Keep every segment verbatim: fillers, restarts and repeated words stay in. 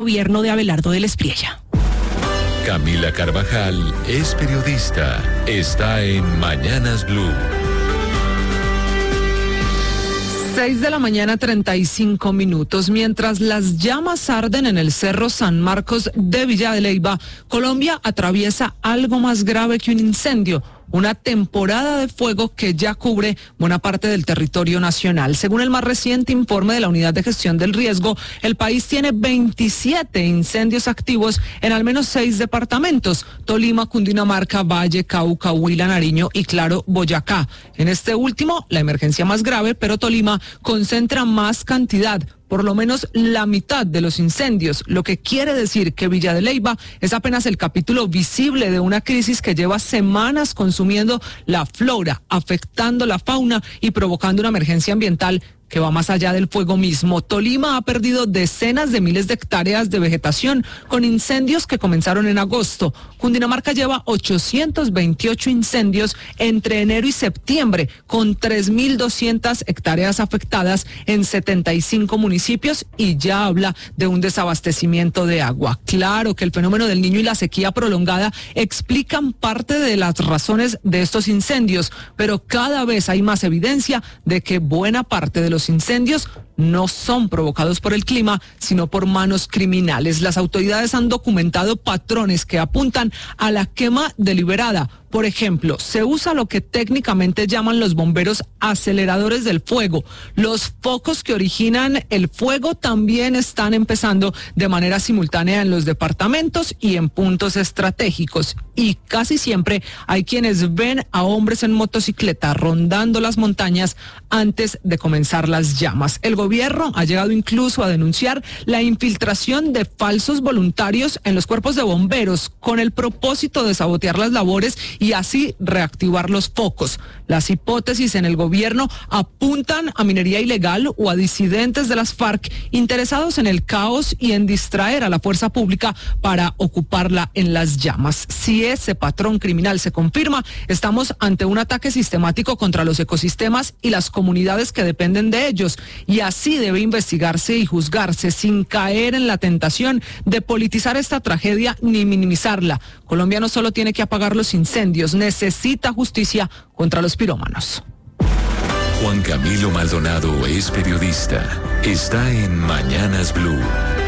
gobierno de Abelardo del Espriella. Camila Carvajal es periodista. Está en Mañanas Blue. seis de la mañana, treinta y cinco minutos. Mientras las llamas arden en el Cerro San Marcos de Villa de Leyva, Colombia atraviesa algo más grave que un incendio. Una temporada de fuego que ya cubre buena parte del territorio nacional. Según el más reciente informe de la Unidad de Gestión del Riesgo, el país tiene veintisiete incendios activos en al menos seis departamentos: Tolima, Cundinamarca, Valle, Cauca, Huila, Nariño y, claro, Boyacá. En este último, la emergencia más grave, pero Tolima concentra más cantidad, por lo menos la mitad de los incendios, lo que quiere decir que Villa de Leyva es apenas el capítulo visible de una crisis que lleva semanas consumiendo la flora, afectando la fauna y provocando una emergencia ambiental que va más allá del fuego mismo. Tolima ha perdido decenas de miles de hectáreas de vegetación con incendios que comenzaron en agosto. Cundinamarca lleva ochocientos veintiocho incendios entre enero y septiembre, con tres mil doscientas hectáreas afectadas en setenta y cinco municipios, y ya habla de un desabastecimiento de agua. Claro que el fenómeno del Niño y la sequía prolongada explican parte de las razones de estos incendios, pero cada vez hay más evidencia de que buena parte de los Los incendios no son provocados por el clima, sino por manos criminales. Las autoridades han documentado patrones que apuntan a la quema deliberada. Por ejemplo, se usa lo que técnicamente llaman los bomberos aceleradores del fuego. Los focos que originan el fuego también están empezando de manera simultánea en los departamentos y en puntos estratégicos. Y casi siempre hay quienes ven a hombres en motocicleta rondando las montañas antes de comenzar las llamas. El gobierno ha llegado incluso a denunciar la infiltración de falsos voluntarios en los cuerpos de bomberos con el propósito de sabotear las labores y así reactivar los focos. Las hipótesis en el gobierno apuntan a minería ilegal o a disidentes de las FARC interesados en el caos y en distraer a la fuerza pública para ocuparla en las llamas. Si ese patrón criminal se confirma, estamos ante un ataque sistemático contra los ecosistemas y las comunidades que dependen de ellos, y así debe investigarse y juzgarse sin caer en la tentación de politizar esta tragedia ni minimizarla. Colombia no solo tiene que apagar los incendios, necesita justicia contra los pirómanos. Juan Camilo Maldonado es periodista. Está en Mañanas Blue.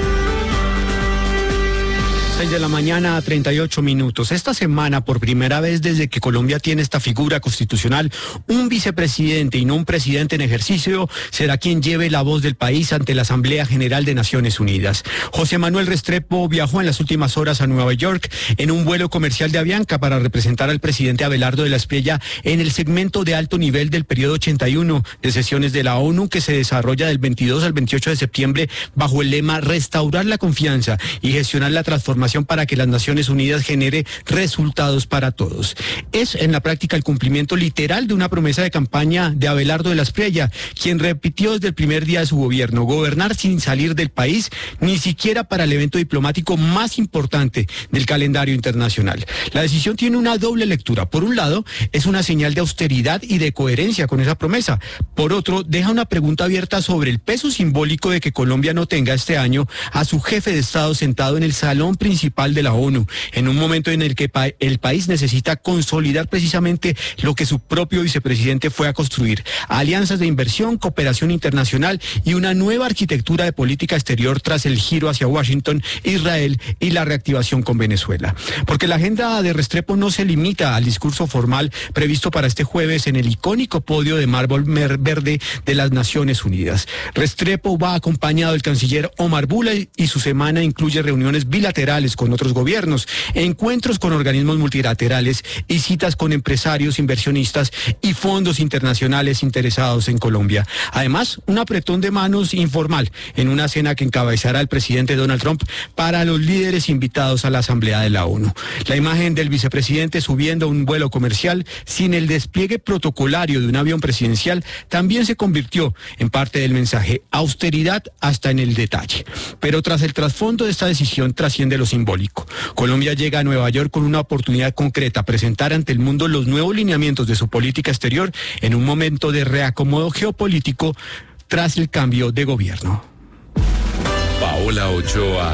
seis de la mañana, treinta y ocho minutos. Esta semana, por primera vez desde que Colombia tiene esta figura constitucional, un vicepresidente y no un presidente en ejercicio será quien lleve la voz del país ante la Asamblea General de Naciones Unidas. José Manuel Restrepo viajó en las últimas horas a Nueva York en un vuelo comercial de Avianca para representar al presidente Abelardo del Espriella en el segmento de alto nivel del periodo ochenta y uno de sesiones de la ONU, que se desarrolla del veintidós al veintiocho de septiembre bajo el lema Restaurar la confianza y gestionar la transformación para que las Naciones Unidas genere resultados para todos. Es en la práctica el cumplimiento literal de una promesa de campaña de Abelardo de la Espriella, quien repitió desde el primer día de su gobierno: gobernar sin salir del país, ni siquiera para el evento diplomático más importante del calendario internacional. La decisión tiene una doble lectura. Por un lado, es una señal de austeridad y de coherencia con esa promesa. Por otro, deja una pregunta abierta sobre el peso simbólico de que Colombia no tenga este año a su jefe de Estado sentado en el salón principal de la ONU, en un momento en el que pa- el país necesita consolidar precisamente lo que su propio vicepresidente fue a construir: alianzas de inversión, cooperación internacional y una nueva arquitectura de política exterior tras el giro hacia Washington, Israel y la reactivación con Venezuela. Porque la agenda de Restrepo no se limita al discurso formal previsto para este jueves en el icónico podio de mármol verde de las Naciones Unidas. Restrepo va acompañado del canciller Omar Bula y su semana incluye reuniones bilaterales con otros gobiernos, encuentros con organismos multilaterales y citas con empresarios, inversionistas y fondos internacionales interesados en Colombia. Además, un apretón de manos informal en una cena que encabezará el presidente Donald Trump para los líderes invitados a la Asamblea de la ONU. La imagen del vicepresidente subiendo a un vuelo comercial sin el despliegue protocolario de un avión presidencial también se convirtió en parte del mensaje: austeridad hasta en el detalle. Pero tras el trasfondo de esta decisión trasciende lo simbólico. Colombia llega a Nueva York con una oportunidad concreta: presentar ante el mundo los nuevos lineamientos de su política exterior en un momento de reacomodo geopolítico tras el cambio de gobierno. Paola Ochoa es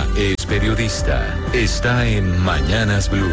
es periodista. Está en Mañanas Blue.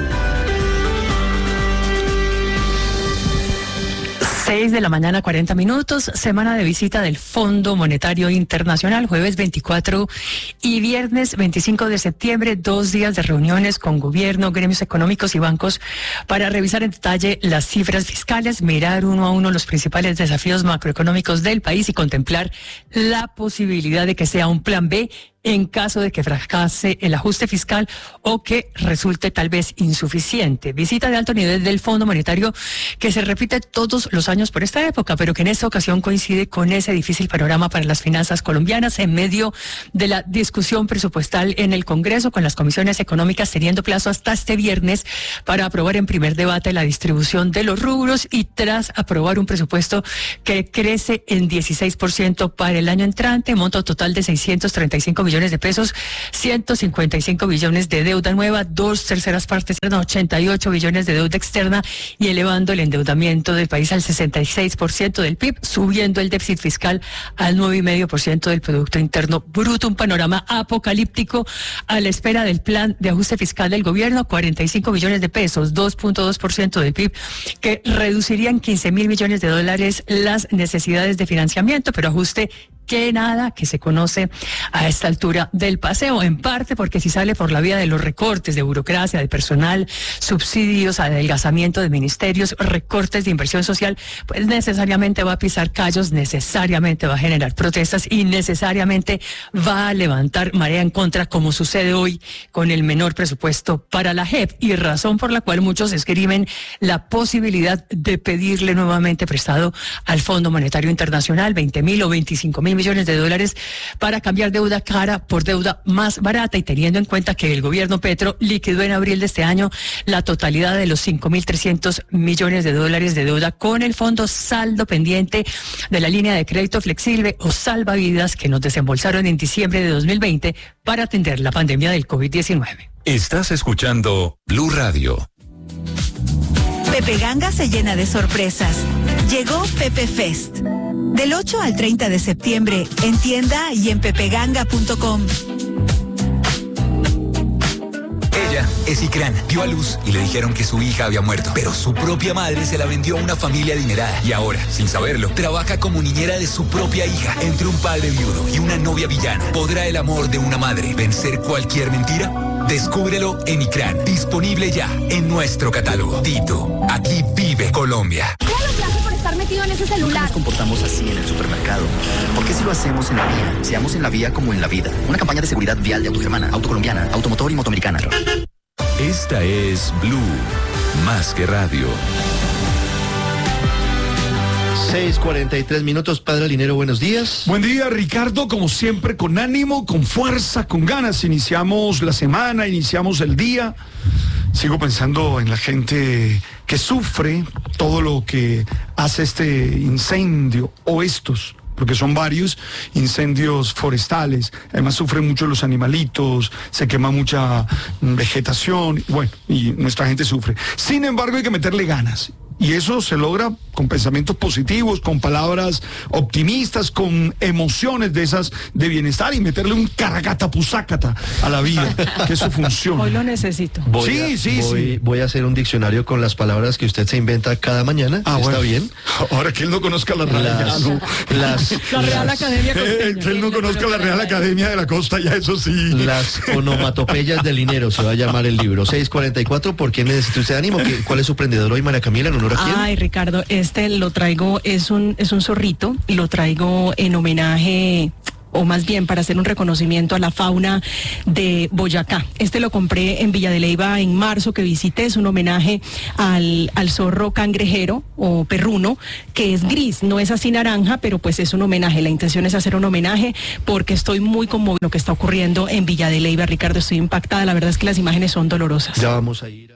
seis de la mañana, cuarenta minutos, semana de visita del Fondo Monetario Internacional, jueves veinticuatro y viernes veinticinco de septiembre, dos días de reuniones con gobierno, gremios económicos y bancos para revisar en detalle las cifras fiscales, mirar uno a uno los principales desafíos macroeconómicos del país y contemplar la posibilidad de que sea un plan B en caso de que fracase el ajuste fiscal o que resulte tal vez insuficiente. Visita de alto nivel del Fondo Monetario que se repite todos los años por esta época, pero que en esta ocasión coincide con ese difícil panorama para las finanzas colombianas en medio de la discusión presupuestal en el Congreso, con las comisiones económicas teniendo plazo hasta este viernes para aprobar en primer debate la distribución de los rubros y tras aprobar un presupuesto que crece en dieciséis por ciento para el año entrante, monto total de seiscientos treinta y cinco millones de pesos, ciento cincuenta y cinco billones de deuda nueva, dos terceras partes, ochenta y ocho billones de deuda externa y elevando el endeudamiento del país al sesenta y seis por ciento del P I B, subiendo el déficit fiscal al nueve coma cinco por ciento del Producto Interno Bruto, un panorama apocalíptico a la espera del plan de ajuste fiscal del gobierno, cuarenta y cinco billones de pesos, dos punto dos por ciento del P I B, que reducirían quince mil millones de dólares las necesidades de financiamiento, pero ajuste que nada que se conoce a esta altura del paseo, en parte porque si sale por la vía de los recortes de burocracia, de personal, subsidios, adelgazamiento de ministerios, recortes de inversión social, pues necesariamente va a pisar callos, necesariamente va a generar protestas y necesariamente va a levantar marea en contra, como sucede hoy con el menor presupuesto para la J E P, y razón por la cual muchos escriben la posibilidad de pedirle nuevamente prestado al Fondo Monetario Internacional veinte mil o veinticinco mil millones de dólares para cambiar deuda cara por deuda más barata, y teniendo en cuenta que el gobierno Petro liquidó en abril de este año la totalidad de los cinco mil trescientos millones de dólares de deuda con el fondo saldo pendiente de la línea de crédito flexible o salvavidas que nos desembolsaron en diciembre de dos mil veinte para atender la pandemia del COVID diecinueve. Estás escuchando Blue Radio. Pepe Ganga se llena de sorpresas. Llegó Pepe Fest. Del ocho al treinta de septiembre, en tienda y en pepeganga punto com. Ella es Icrán, dio a luz y le dijeron que su hija había muerto, pero su propia madre se la vendió a una familia adinerada y ahora, sin saberlo, trabaja como niñera de su propia hija. Entre un padre viudo y una novia villana, ¿podrá el amor de una madre vencer cualquier mentira? Descúbrelo en Icrán, disponible ya en nuestro catálogo. Tito, aquí vive Colombia. Estar metido en ese celular. ¿Por qué nos comportamos así en el supermercado? ¿Por qué si lo hacemos en la vía? Seamos en la vía como en la vida. Una campaña de seguridad vial de Autogermana, Autocolombiana, Automotor y Motoamericana. Esta es Blue, más que radio. seis cuarenta y tres minutos, Padre Linero, buenos días. Buen día, Ricardo, como siempre, con ánimo, con fuerza, con ganas. Iniciamos la semana, iniciamos el día. Sigo pensando en la gente que sufre todo lo que hace este incendio, o estos, porque son varios incendios forestales. Además sufren mucho los animalitos, se quema mucha vegetación, bueno, y nuestra gente sufre. Sin embargo, hay que meterle ganas. Y eso se logra con pensamientos positivos, con palabras optimistas, con emociones de esas de bienestar, y meterle un caracatapuzácata a la vida, que eso funciona. Hoy lo necesito. Voy sí, a, sí, voy, sí. Voy a hacer un diccionario con las palabras que usted se inventa cada mañana. Ah, ¿está bueno. bien? Ahora que él no conozca la Real, las, no. las, la Real las, Academia Costeña. Eh, que él no conozca la Real Academia de la Costa, ya eso sí. Las onomatopeyas del dinero se va a llamar el libro. seis cuarenta y cuatro, ¿por qué necesita usted ánimo? ¿Qué, ¿Cuál es su prendedor hoy, María Camila, en honor a quién? Ay, Ricardo, este lo traigo, es un, es un zorrito, lo traigo en homenaje, o más bien para hacer un reconocimiento a la fauna de Boyacá. Este lo compré en Villa de Leyva en marzo, que visité. Es un homenaje al, al zorro cangrejero o perruno, que es gris, no es así naranja, pero pues es un homenaje. La intención es hacer un homenaje porque estoy muy conmovida con lo que está ocurriendo en Villa de Leyva, Ricardo. Estoy impactada, la verdad es que las imágenes son dolorosas. Ya vamos a ir a...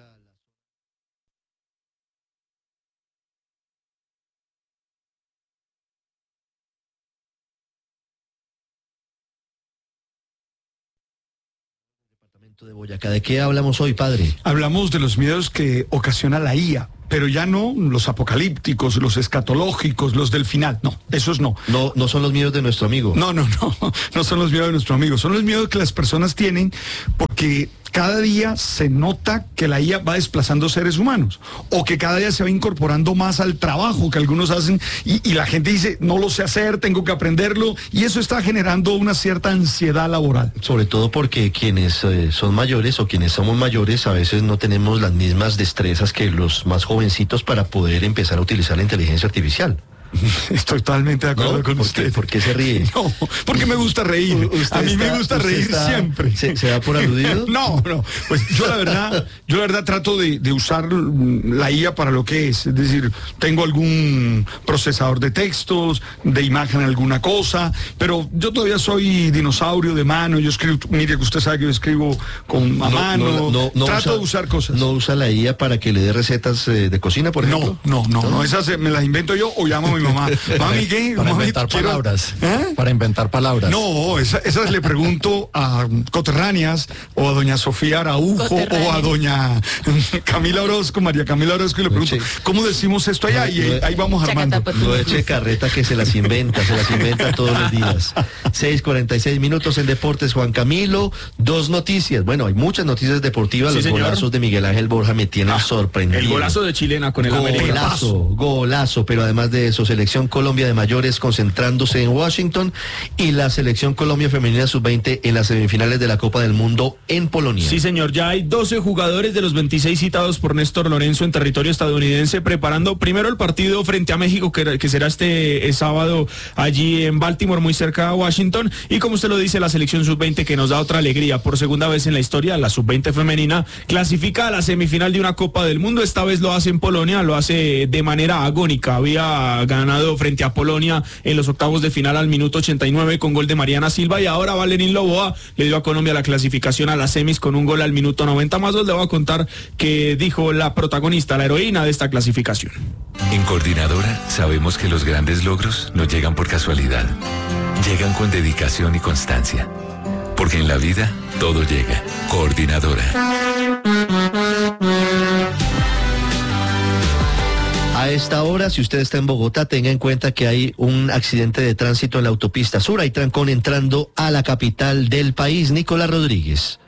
de Boyacá. ¿De qué hablamos hoy, padre? Hablamos de los miedos que ocasiona la I A, pero ya no los apocalípticos, los escatológicos, los del final. No, esos no. No, no son los miedos de nuestro amigo. No, no, no, no son los miedos de nuestro amigo. Son los miedos que las personas tienen porque que cada día se nota que la I A va desplazando seres humanos, o que cada día se va incorporando más al trabajo que algunos hacen, y, y la gente dice, no lo sé hacer, tengo que aprenderlo, y eso está generando una cierta ansiedad laboral. Sobre todo porque quienes eh, son mayores o quienes somos mayores a veces no tenemos las mismas destrezas que los más jovencitos para poder empezar a utilizar la inteligencia artificial. Estoy totalmente de acuerdo ¿No? con ¿Por usted. Qué, ¿Por qué se ríe? No, porque me gusta reír. A mí está, me gusta reír está, siempre. ¿Se, se da por aludido? No, no. Pues yo la verdad, yo la verdad trato de, de usar la I A para lo que es. Es decir, tengo algún procesador de textos, de imagen alguna cosa, pero yo todavía soy dinosaurio de mano. Yo escribo, mire que usted sabe que yo escribo con a no, mano. No, no, no trato usa, de usar cosas. ¿No usa la I A para que le dé recetas eh, de cocina, por ejemplo? No, no, no, no, no esas me las invento yo o llamo a mi mamá. Mami, ¿qué? Para Mami, inventar quiero... palabras. ¿Eh? Para inventar palabras. No, esa, esas le pregunto a coterráneas o a doña Sofía Araujo o a doña Camila Orozco, María Camila Orozco, y le pregunto, ¿cómo decimos esto allá? Y ahí, ahí vamos armando. Lo eche carreta que se las inventa, se las inventa todos los días. seis cuarenta y seis minutos en Deportes, Juan Camilo. Dos noticias. Bueno, hay muchas noticias deportivas. Sí, los señor. golazos de Miguel Ángel Borja me tienen Ah, sorprendido. El golazo de Chilena con el América. Golazo, golazo, pero además de eso, Selección Colombia de mayores concentrándose en Washington y la Selección Colombia Femenina sub veinte en las semifinales de la Copa del Mundo en Polonia. Sí, señor, ya hay doce jugadores de los veintiséis citados por Néstor Lorenzo en territorio estadounidense preparando primero el partido frente a México, que, que será este eh, sábado allí en Baltimore, muy cerca de Washington, y como usted lo dice, la Selección sub veinte, que nos da otra alegría, por segunda vez en la historia, la sub veinte femenina clasifica a la semifinal de una Copa del Mundo. Esta vez lo hace en Polonia, lo hace de manera agónica. Había ganado frente a Polonia en los octavos de final al minuto ochenta y nueve con gol de Mariana Silva, y ahora Valerín Loboa le dio a Colombia la clasificación a las semis con un gol al minuto noventa. Más os le voy a contar que dijo la protagonista, la heroína de esta clasificación. En Coordinadora sabemos que los grandes logros no llegan por casualidad, llegan con dedicación y constancia, porque en la vida todo llega. Coordinadora. A esta hora, si usted está en Bogotá, tenga en cuenta que hay un accidente de tránsito en la autopista sur. Hay trancón entrando a la capital del país. Nicolás Rodríguez.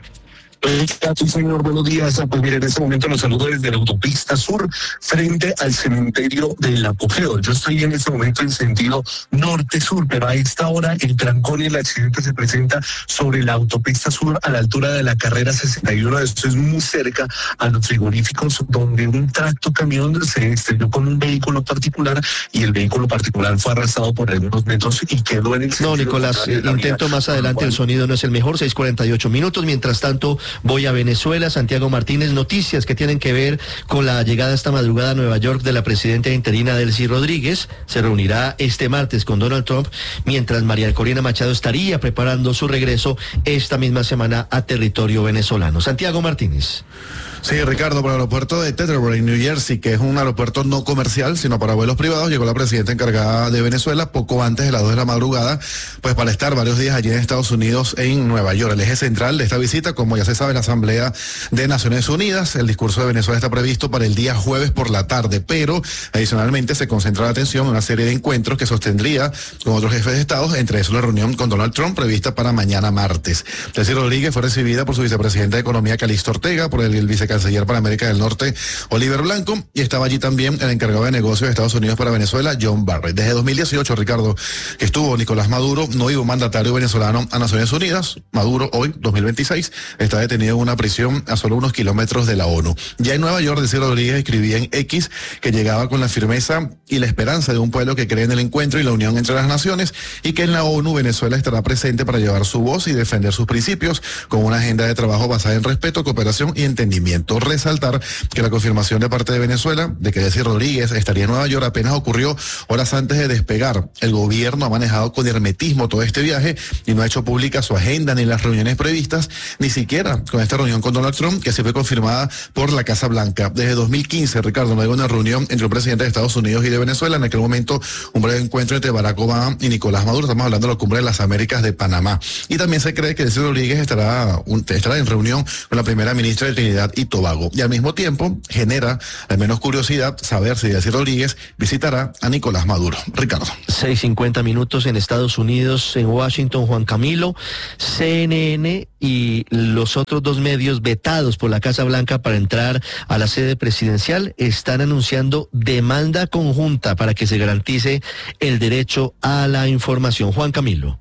Sí, señor, buenos días. Pues mire, en este momento los saludo desde la autopista sur frente al cementerio del Apogeo. Yo estoy en este momento en sentido norte-sur, pero a esta hora el trancón y el accidente se presenta sobre la autopista sur a la altura de la carrera sesenta y uno. Esto es muy cerca a los frigoríficos, donde un tracto camión se estrelló con un vehículo particular y el vehículo particular fue arrastrado por algunos metros y quedó en el No, Nicolás, intento más adelante, el sonido no es el mejor. Seis cuarenta y ocho minutos. Mientras tanto, voy a Venezuela. Santiago Martínez, noticias que tienen que ver con la llegada esta madrugada a Nueva York de la presidenta interina Delcy Rodríguez. Se reunirá este martes con Donald Trump, mientras María Corina Machado estaría preparando su regreso esta misma semana a territorio venezolano. Santiago Martínez. Sí, Ricardo, para el aeropuerto de Teterboro, en New Jersey, que es un aeropuerto no comercial, sino para vuelos privados, llegó la presidenta encargada de Venezuela poco antes de las dos de la madrugada, pues para estar varios días allí en Estados Unidos, en Nueva York. El eje central de esta visita, como ya se sabe, la Asamblea de Naciones Unidas. El discurso de Venezuela está previsto para el día jueves por la tarde, pero adicionalmente se concentra la atención en una serie de encuentros que sostendría con otros jefes de Estado, entre esos la reunión con Donald Trump prevista para mañana martes. Delcy Rodríguez fue recibida por su vicepresidenta de Economía, Calixto Ortega, por el, el vicecanciller para América del Norte, Oliver Blanco, y estaba allí también el encargado de negocios de Estados Unidos para Venezuela, John Barrett. Desde dos mil dieciocho, Ricardo, que estuvo Nicolás Maduro, no iba un mandatario venezolano a Naciones Unidas. Maduro, hoy, dos mil veintiséis, está detenido en una prisión a solo unos kilómetros de la ONU. Ya en Nueva York, Delcy Rodríguez escribía en X que llegaba con la firmeza y la esperanza de un pueblo que cree en el encuentro y la unión entre las naciones, y que en la ONU Venezuela estará presente para llevar su voz y defender sus principios con una agenda de trabajo basada en respeto, cooperación y entendimiento. Resaltar que la confirmación de parte de Venezuela de que Delcy Rodríguez estaría en Nueva York apenas ocurrió horas antes de despegar. El gobierno ha manejado con hermetismo todo este viaje y no ha hecho pública su agenda ni las reuniones previstas, ni siquiera con esta reunión con Donald Trump, que se fue confirmada por la Casa Blanca. Desde dos mil quince, Ricardo, no hay una reunión entre el presidente de Estados Unidos y de Venezuela. En aquel momento, un breve encuentro entre Barack Obama y Nicolás Maduro. Estamos hablando de la cumbre de las Américas de Panamá. Y también se cree que Delcy Rodríguez estará, un, estará en reunión con la primera ministra de Trinidad y Tobago. Y al mismo tiempo genera al menos curiosidad saber si Delcy Rodríguez visitará a Nicolás Maduro. Ricardo. seis cincuenta minutos en Estados Unidos, en Washington, Juan Camilo. C N N y los otros otros dos medios vetados por la Casa Blanca para entrar a la sede presidencial están anunciando demanda conjunta para que se garantice el derecho a la información. Juan Camilo.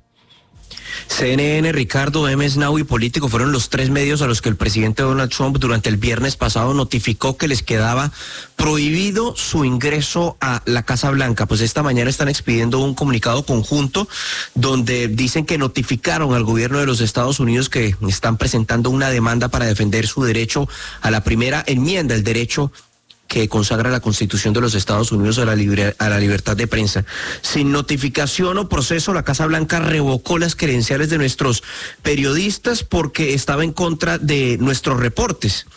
C N N, Ricardo, M S Now y Político fueron los tres medios a los que el presidente Donald Trump durante el viernes pasado notificó que les quedaba prohibido su ingreso a la Casa Blanca. Pues esta mañana están expidiendo un comunicado conjunto donde dicen que notificaron al gobierno de los Estados Unidos que están presentando una demanda para defender su derecho a la primera enmienda, el derecho que consagra la Constitución de los Estados Unidos a la, libre, a la libertad de prensa. Sin notificación o proceso, la Casa Blanca revocó las credenciales de nuestros periodistas porque estaba en contra de nuestros reportes.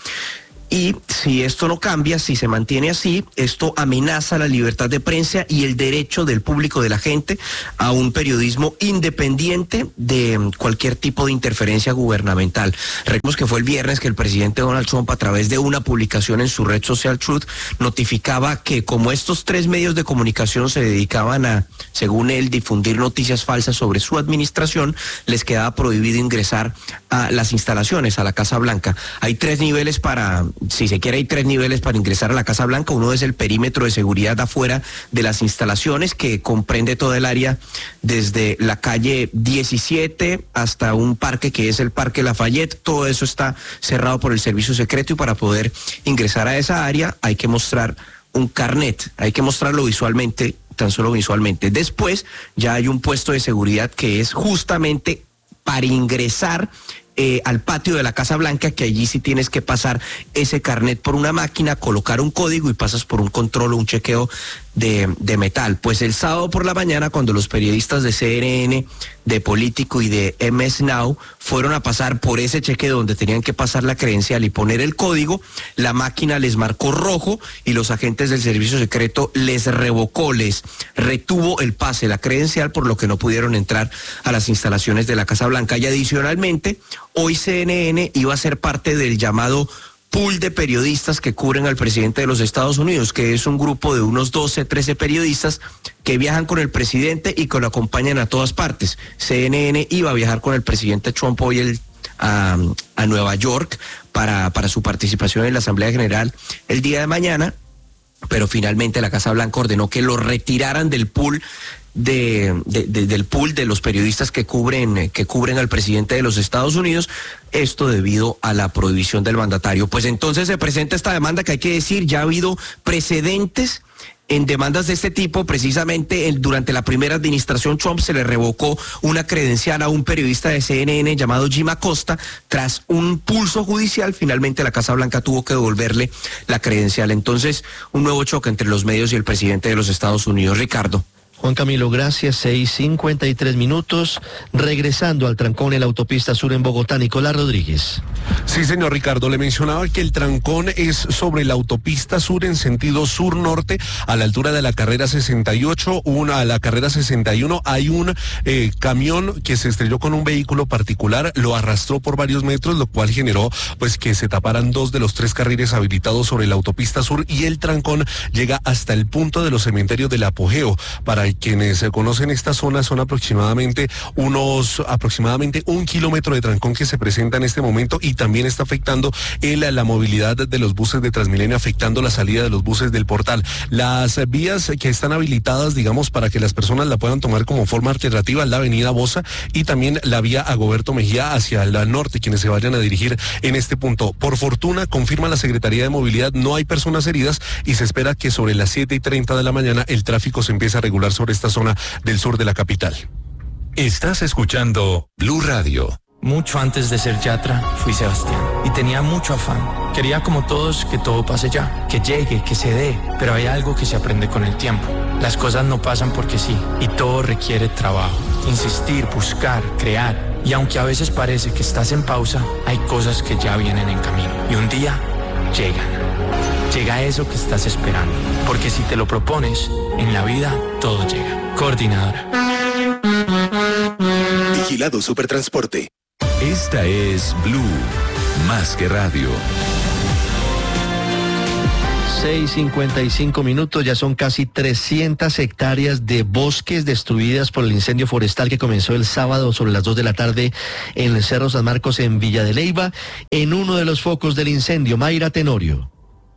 Y si esto no cambia, si se mantiene así, esto amenaza la libertad de prensa y el derecho del público, de la gente, a un periodismo independiente de cualquier tipo de interferencia gubernamental. Recordemos que fue el viernes que el presidente Donald Trump, a través de una publicación en su red social Truth, notificaba que como estos tres medios de comunicación se dedicaban a, según él, difundir noticias falsas sobre su administración, les quedaba prohibido ingresar a las instalaciones, a la Casa Blanca. Hay tres niveles para... Si se quiere, hay tres niveles para ingresar a la Casa Blanca. Uno es el perímetro de seguridad afuera de las instalaciones, que comprende todo el área desde la calle diecisiete hasta un parque que es el Parque Lafayette. Todo eso está cerrado por el servicio secreto y para poder ingresar a esa área hay que mostrar un carnet, hay que mostrarlo visualmente, tan solo visualmente. Después ya hay un puesto de seguridad que es justamente para ingresar Eh, al patio de la Casa Blanca, que allí sí tienes que pasar ese carnet por una máquina, colocar un código y pasas por un control o un chequeo de, de metal. Pues el sábado por la mañana, cuando los periodistas de C N N, de Político y de M S Now fueron a pasar por ese chequeo donde tenían que pasar la credencial y poner el código, la máquina les marcó rojo y los agentes del servicio secreto les revocó, les retuvo el pase, la credencial, por lo que no pudieron entrar a las instalaciones de la Casa Blanca. Y adicionalmente, hoy C N N iba a ser parte del llamado pool de periodistas que cubren al presidente de los Estados Unidos, que es un grupo de unos doce, trece periodistas que viajan con el presidente y que lo acompañan a todas partes. C N N iba a viajar con el presidente Trump hoy el, a, a Nueva York para, para su participación en la Asamblea General el día de mañana, pero finalmente la Casa Blanca ordenó que lo retiraran del pool De, de, de, del pool de los periodistas que cubren, que cubren al presidente de los Estados Unidos, esto debido a la prohibición del mandatario. Pues entonces se presenta esta demanda que hay que decir, ya ha habido precedentes en demandas de este tipo. Precisamente el, durante la primera administración Trump se le revocó una credencial a un periodista de C N N llamado Jim Acosta. Tras un pulso judicial, finalmente la Casa Blanca tuvo que devolverle la credencial. Entonces, un nuevo choque entre los medios y el presidente de los Estados Unidos. Ricardo. Juan Camilo, gracias. seis cincuenta y tres minutos. Regresando al trancón en la autopista sur en Bogotá, Nicolás Rodríguez. Sí, señor Ricardo, le mencionaba que el trancón es sobre la autopista sur en sentido sur-norte, a la altura de la carrera sesenta y ocho, una, a la carrera sesenta y uno, hay un eh, camión que se estrelló con un vehículo particular, lo arrastró por varios metros, lo cual generó pues que se taparan dos de los tres carriles habilitados sobre la autopista sur, y el trancón llega hasta el punto de los cementerios del Apogeo. Para quienes conocen esta zona, son aproximadamente unos, aproximadamente un kilómetro de trancón que se presenta en este momento, y también está afectando el, la movilidad de los buses de Transmilenio, afectando la salida de los buses del Portal. Las vías que están habilitadas, digamos, para que las personas la puedan tomar como forma alternativa, la avenida Bosa y también la vía Agoberto Mejía hacia el norte, quienes se vayan a dirigir en este punto. Por fortuna, confirma la Secretaría de Movilidad, no hay personas heridas y se espera que sobre las siete y treinta de la mañana el tráfico se empiece a regular sobre esta zona del sur de la capital. Estás escuchando Blue Radio. Mucho antes de ser Yatra, fui Sebastián y tenía mucho afán. Quería, como todos, que todo pase ya, que llegue, que se dé, pero hay algo que se aprende con el tiempo. Las cosas no pasan porque sí, y todo requiere trabajo, insistir, buscar, crear. Y aunque a veces parece que estás en pausa, hay cosas que ya vienen en camino y un día llegan. Llega eso que estás esperando, porque si te lo propones, en la vida todo llega. Coordinadora. Vigilado Supertransporte. Esta es Blue, más que radio. seis cincuenta y cinco minutos, ya son casi trescientas hectáreas de bosques destruidas por el incendio forestal que comenzó el sábado sobre las dos de la tarde en el Cerro San Marcos en Villa de Leyva. En uno de los focos del incendio, Mayra Tenorio.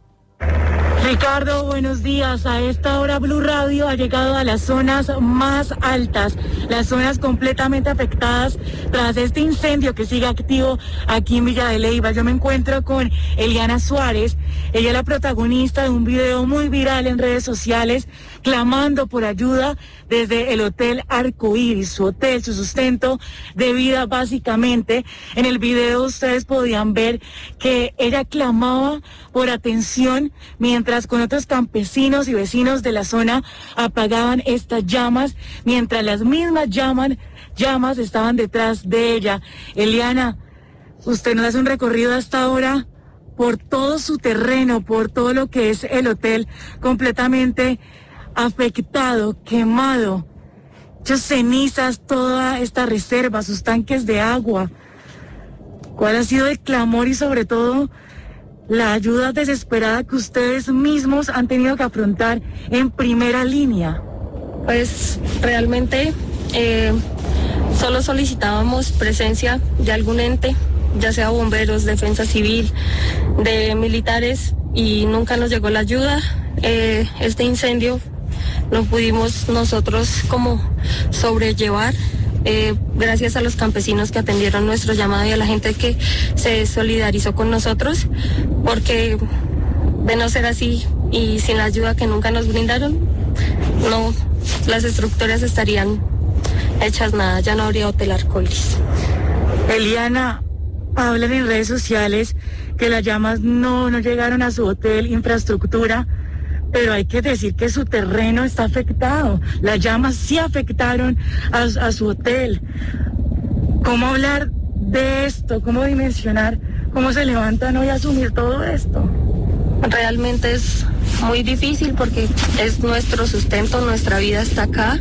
Ricardo, buenos días. A esta hora Blue Radio ha llegado a las zonas más altas, las zonas completamente afectadas tras este incendio que sigue activo aquí en Villa de Leyva. Yo me encuentro con Eliana Suárez. Ella es la protagonista de un video muy viral en redes sociales clamando por ayuda desde el Hotel Arcoíris, su hotel, su sustento de vida básicamente. En el video ustedes podían ver que ella clamaba por atención mientras con otros campesinos y vecinos de la zona apagaban estas llamas, mientras las mismas llamas, llamas estaban detrás de ella. Eliana, usted nos hace un recorrido hasta ahora por todo su terreno, por todo lo que es el hotel completamente afectado, quemado, hechos cenizas, toda esta reserva, sus tanques de agua. ¿Cuál ha sido el clamor y sobre todo la ayuda desesperada que ustedes mismos han tenido que afrontar en primera línea? Pues realmente eh, solo solicitábamos presencia de algún ente, ya sea bomberos, defensa civil, de militares, y nunca nos llegó la ayuda. Eh, este incendio lo pudimos nosotros como sobrellevar Eh, gracias a los campesinos que atendieron nuestro llamado y a la gente que se solidarizó con nosotros, porque de no ser así y sin la ayuda que nunca nos brindaron, no, las estructuras estarían hechas nada, ya no habría Hotel Arcoíris. Eliana, hablan en redes sociales que las llamas no, no llegaron a su hotel, infraestructura, pero hay que decir que su terreno está afectado. Las llamas sí afectaron a, a su hotel. ¿Cómo hablar de esto? ¿Cómo dimensionar? ¿Cómo se levantan hoy a asumir todo esto? Realmente es muy difícil porque es nuestro sustento, nuestra vida está acá,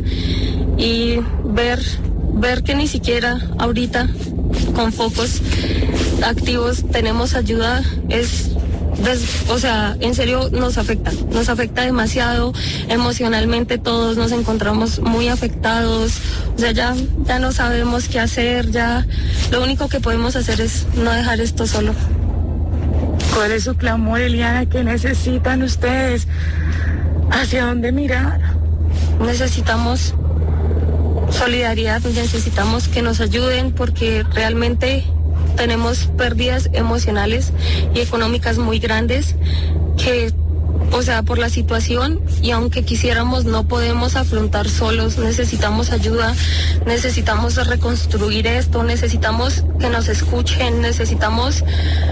y ver, ver que ni siquiera ahorita con focos activos tenemos ayuda es... Des, o sea, en serio nos afecta, nos afecta demasiado emocionalmente, todos nos encontramos muy afectados, o sea, ya, ya no sabemos qué hacer, ya lo único que podemos hacer es no dejar esto solo. ¿Cuál es su clamor, Eliana? ¿Qué necesitan ustedes? ¿Hacia dónde mirar? Necesitamos solidaridad, necesitamos que nos ayuden porque realmente tenemos pérdidas emocionales y económicas muy grandes que, o sea, por la situación, y aunque quisiéramos no podemos afrontar solos, necesitamos ayuda, necesitamos reconstruir esto, necesitamos que nos escuchen, necesitamos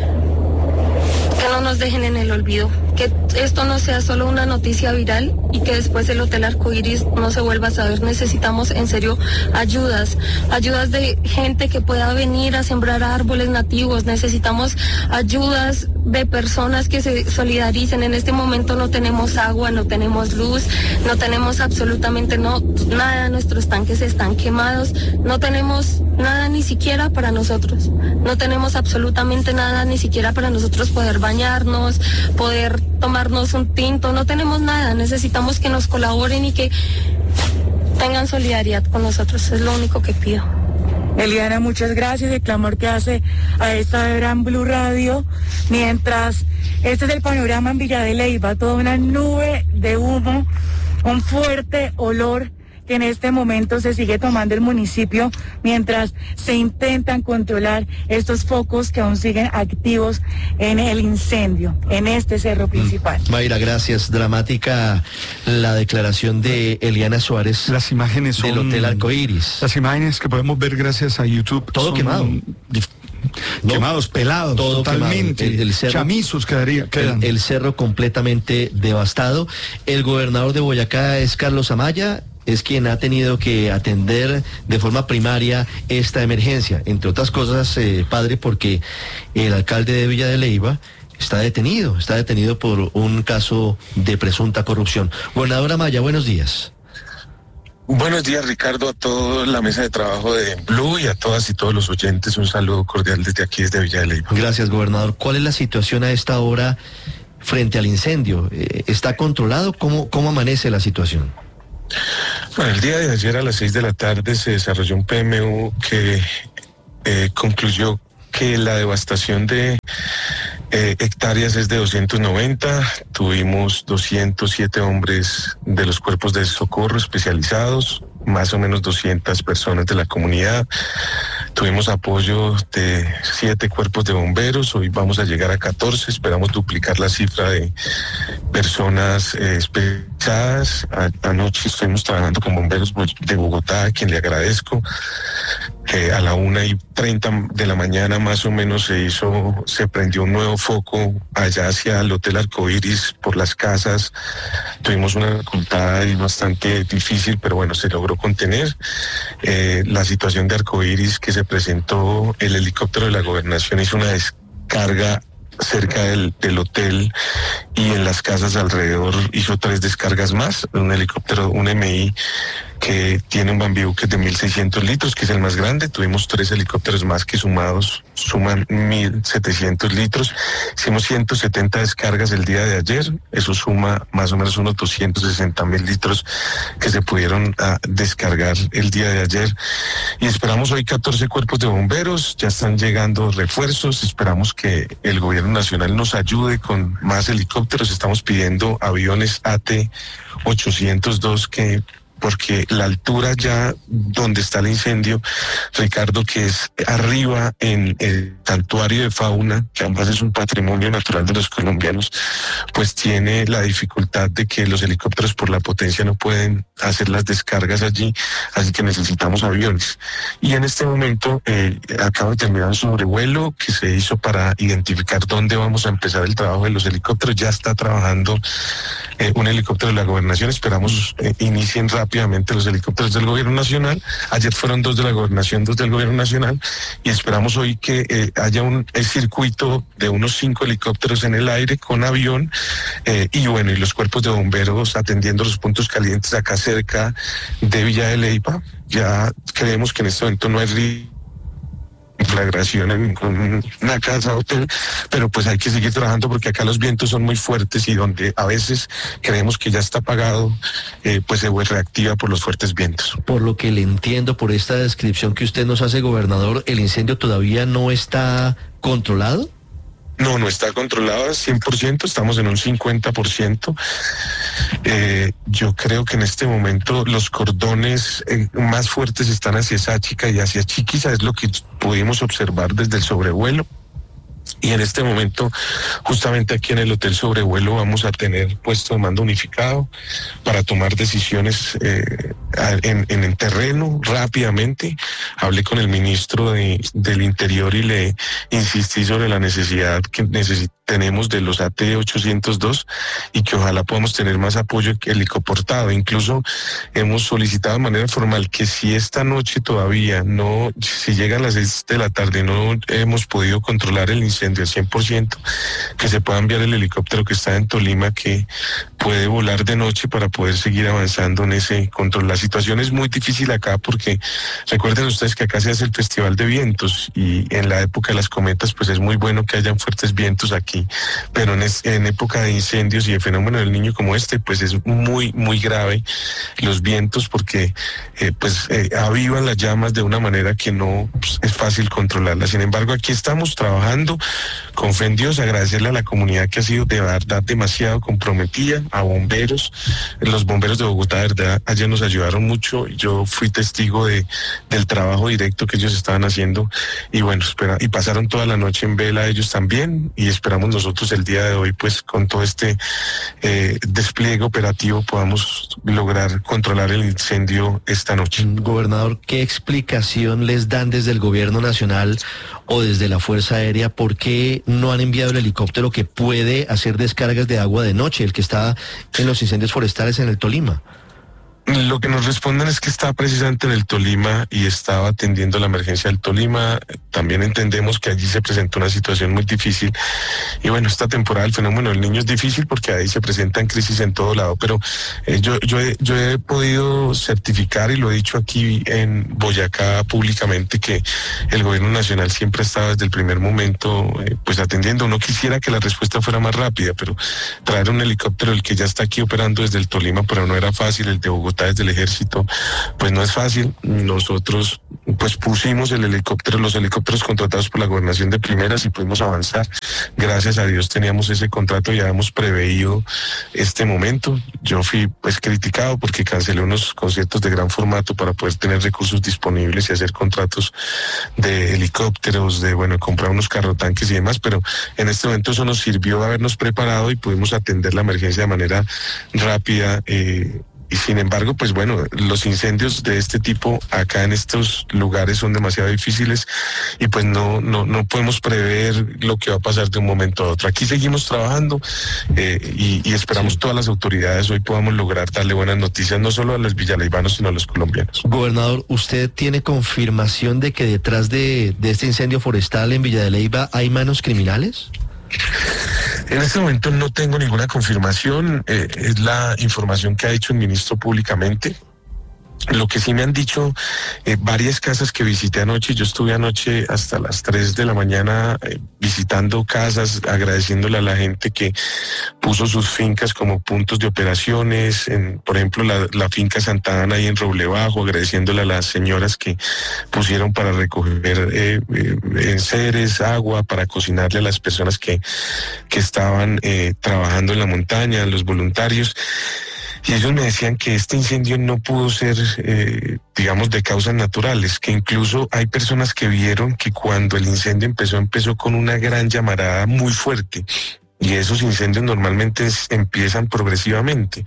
que no nos dejen en el olvido, que esto no sea solo una noticia viral y que después el Hotel Arcoíris no se vuelva a saber. Necesitamos en serio ayudas, ayudas de gente que pueda venir a sembrar árboles nativos, necesitamos ayudas de personas que se solidaricen. En este momento no tenemos agua, no tenemos luz, no tenemos absolutamente no, nada, nuestros tanques están quemados, no tenemos nada ni siquiera para nosotros, no tenemos absolutamente nada ni siquiera para nosotros poder bañarnos, poder tomarnos un tinto, no tenemos nada, necesitamos que nos colaboren y que tengan solidaridad con nosotros, es lo único que pido. Eliana, muchas gracias. El clamor que hace a esta hora en Blue Radio, mientras este es el panorama en Villa de Leyva, toda una nube de humo, un fuerte olor que en este momento se sigue tomando el municipio mientras se intentan controlar estos focos que aún siguen activos en el incendio, en este cerro principal. Mayra, gracias. Dramática la declaración de Eliana Suárez. Las imágenes son... del Hotel Arcoíris. Las imágenes que podemos ver gracias a YouTube. Todo quemado. No, quemados, pelados, todo totalmente. El, el cerro, chamizos quedaría, quedan. El, el cerro completamente devastado. El gobernador de Boyacá es Carlos Amaya, es quien ha tenido que atender de forma primaria esta emergencia, entre otras cosas, eh, padre, porque el alcalde de Villa de Leyva está detenido, está detenido por un caso de presunta corrupción. Gobernador Amaya, buenos días. Buenos días, Ricardo, a toda la mesa de trabajo de Blue y a todas y todos los oyentes. Un saludo cordial desde aquí, desde Villa de Leyva. Gracias, gobernador. ¿Cuál es la situación a esta hora frente al incendio. Eh, ¿Está controlado? ¿Cómo, cómo amanece la situación? Bueno, el día de ayer a las seis de la tarde se desarrolló un P M U que eh, concluyó que la devastación de eh, hectáreas es de doscientos noventa, tuvimos doscientos siete hombres de los cuerpos de socorro especializados, más o menos doscientas personas de la comunidad, tuvimos apoyo de siete cuerpos de bomberos, hoy vamos a llegar a catorce, esperamos duplicar la cifra de personas eh, especializadas. A, anoche estuvimos trabajando con bomberos de Bogotá, a quien le agradezco. Eh, a la una y treinta de la mañana más o menos se hizo, se prendió un nuevo foco allá hacia el Hotel Arcoíris por las casas. Tuvimos una dificultad bastante difícil, pero bueno, se logró contener. Eh, la situación de Arcoíris que se presentó, el helicóptero de la gobernación hizo una descarga cerca del, del hotel y en las casas alrededor hizo tres descargas más, un helicóptero, un M I que tiene un Bambibuque de mil seiscientos litros, que es el más grande. Tuvimos tres helicópteros más que sumados suman mil setecientos litros. Hicimos ciento setenta descargas el día de ayer, eso suma más o menos unos doscientos sesenta mil litros que se pudieron uh, descargar el día de ayer. Y esperamos hoy catorce cuerpos de bomberos, ya están llegando refuerzos, esperamos que el gobierno nacional nos ayude con más helicópteros. Estamos pidiendo aviones A T ochocientos dos que porque la altura ya donde está el incendio, Ricardo, que es arriba en el santuario de fauna, que además es un patrimonio natural de los colombianos, pues tiene la dificultad de que los helicópteros por la potencia no pueden hacer las descargas allí, así que necesitamos aviones. Y en este momento eh, acabo de terminar un sobrevuelo que se hizo para identificar dónde vamos a empezar el trabajo de los helicópteros. Ya está trabajando eh, un helicóptero de la gobernación, esperamos eh, inicien rápido rápidamente los helicópteros del gobierno nacional. Ayer fueron dos de la gobernación, dos del gobierno nacional, y esperamos hoy que eh, haya un el circuito de unos cinco helicópteros en el aire con avión eh, y bueno, y los cuerpos de bomberos atendiendo los puntos calientes acá cerca de Villa de Leyva. Ya creemos que en este momento no hay riesgo conflagración en una casa hotel, pero pues hay que seguir trabajando porque acá los vientos son muy fuertes y donde a veces creemos que ya está apagado, eh, pues se reactiva por los fuertes vientos. Por lo que le entiendo, por esta descripción que usted nos hace, gobernador, ¿el incendio todavía no está controlado? No, no está controlado al cien por ciento, estamos en un cincuenta por ciento. Eh, yo creo que en este momento los cordones eh, más fuertes están hacia Sáchica y hacia Chiquiza, es lo que pudimos observar desde el sobrevuelo. Y en este momento, justamente aquí en el Hotel Sobrevuelo, vamos a tener puesto de mando unificado para tomar decisiones eh, en, en el terreno rápidamente. Hablé con el ministro de, del Interior y le insistí sobre la necesidad que necesitamos tenemos de los A T ochocientos dos y que ojalá podamos tener más apoyo helicoportado. Incluso hemos solicitado de manera formal que si esta noche todavía no, si llegan las seis de la tarde no hemos podido controlar el incendio al cien por ciento, que se pueda enviar el helicóptero que está en Tolima, que puede volar de noche para poder seguir avanzando en ese control. La situación es muy difícil acá porque recuerden ustedes que acá se hace el Festival de Vientos y en la época de las cometas pues es muy bueno que hayan fuertes vientos aquí, pero en, es, en época de incendios y de fenómeno del Niño como este pues es muy muy grave los vientos porque eh, pues eh, avivan las llamas de una manera que no pues, es fácil controlarlas. Sin embargo, aquí estamos trabajando con fe en Dios, agradecerle a la comunidad que ha sido de verdad demasiado comprometida, a bomberos, los bomberos de Bogotá, de verdad, ayer nos ayudaron mucho, yo fui testigo de, del trabajo directo que ellos estaban haciendo y bueno, espera, y pasaron toda la noche en vela ellos también y esperamos nosotros el día de hoy pues con todo este eh, despliegue operativo podamos lograr controlar el incendio esta noche. Gobernador, ¿qué explicación les dan desde el gobierno nacional o desde la Fuerza Aérea por qué no han enviado el helicóptero que puede hacer descargas de agua de noche, el que está en los incendios forestales en el Tolima? Lo que nos responden es que está precisamente en el Tolima y estaba atendiendo la emergencia del Tolima. También entendemos que allí se presentó una situación muy difícil. Y bueno, esta temporada el fenómeno del niño es difícil porque ahí se presentan crisis en todo lado. Pero eh, yo, yo, he, yo he podido certificar, y lo he dicho aquí en Boyacá públicamente, que el gobierno nacional siempre ha estado desde el primer momento eh, pues atendiendo. Uno quisiera que la respuesta fuera más rápida, pero traer un helicóptero, el que ya está aquí operando desde el Tolima, pero no era fácil, el de Bogotá desde el ejército, pues no es fácil. Nosotros pues pusimos el helicóptero, los helicópteros contratados por la gobernación de primeras y pudimos avanzar. Gracias a Dios teníamos ese contrato, ya hemos preveído este momento. Yo fui pues criticado porque cancelé unos conciertos de gran formato para poder tener recursos disponibles y hacer contratos de helicópteros, de bueno, comprar unos carrotanques y demás, pero en este momento eso nos sirvió habernos preparado y pudimos atender la emergencia de manera rápida. Eh, Y sin embargo, pues bueno, los incendios de este tipo acá en estos lugares son demasiado difíciles y pues no, no, no podemos prever lo que va a pasar de un momento a otro. Aquí seguimos trabajando eh, y, y esperamos sí. todas las autoridades hoy podamos lograr darle buenas noticias, no solo a los villaleibanos, sino a los colombianos. Gobernador, ¿usted tiene confirmación de que detrás de, de este incendio forestal en Villa de Leyva hay manos criminales? En este momento no tengo ninguna confirmación, eh, es la información que ha dicho el ministro públicamente. Lo que sí me han dicho eh, varias casas que visité anoche, yo estuve anoche hasta las tres de la mañana eh, visitando casas, agradeciéndole a la gente que puso sus fincas como puntos de operaciones, en, por ejemplo la, la finca Santa Ana ahí en Roble Bajo, agradeciéndole a las señoras que pusieron para recoger eh, eh, enseres, agua, para cocinarle a las personas que, que estaban eh, trabajando en la montaña, los voluntarios. Y ellos me decían que este incendio no pudo ser, eh, digamos, de causas naturales, que incluso hay personas que vieron que cuando el incendio empezó, empezó con una gran llamarada muy fuerte. Y esos incendios normalmente es, empiezan progresivamente.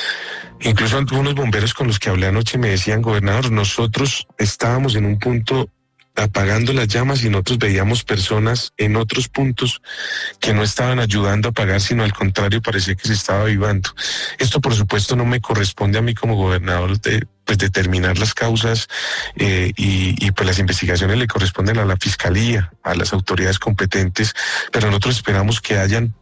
Incluso algunos bomberos con los que hablé anoche me decían, gobernador, nosotros estábamos en un punto apagando las llamas y nosotros veíamos personas en otros puntos que no estaban ayudando a apagar, sino al contrario, parecía que se estaba avivando. Esto, por supuesto, no me corresponde a mí como gobernador de pues determinar las causas eh, y, y pues las investigaciones le corresponden a la Fiscalía, a las autoridades competentes, pero nosotros esperamos que hayan